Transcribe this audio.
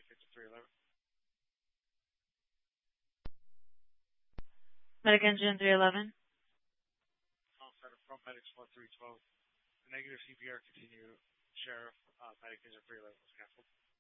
Engine 311. Medic Engine 311. Call center from Medics 1312. The negative CPR continue. Sheriff, Medic Engine 311 was canceled.